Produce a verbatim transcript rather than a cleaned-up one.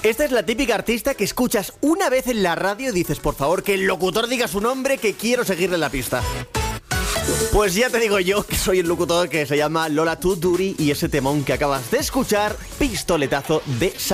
Esta es la típica artista que escuchas una vez en la radio y dices, por favor, que el locutor diga su nombre, que quiero seguirle la pista. Pues ya te digo yo que soy el locutor, que se llama Lola Tuduri, y ese temón que acabas de escuchar, Pistoletazo de